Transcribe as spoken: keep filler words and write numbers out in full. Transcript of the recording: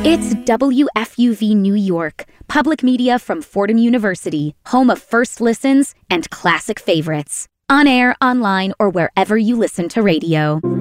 It's W F U V New York, public media from Fordham University, home of first listens and classic favorites. On air, online, or wherever you listen to radio.